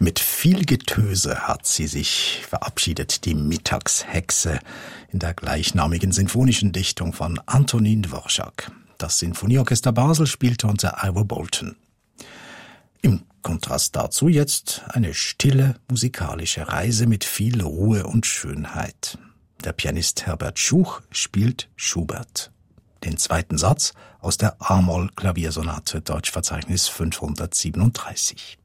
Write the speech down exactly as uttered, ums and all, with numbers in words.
Mit viel Getöse hat sie sich verabschiedet, die Mittagshexe, in der gleichnamigen sinfonischen Dichtung von Antonin Dvorak. Das Sinfonieorchester Basel spielte unter Ivor Bolton. Im Kontrast dazu jetzt eine stille musikalische Reise mit viel Ruhe und Schönheit. Der Pianist Herbert Schuch spielt Schubert. Den zweiten Satz aus der A-Moll-Klaviersonate, Deutschverzeichnis fünfhundertsiebenunddreißig.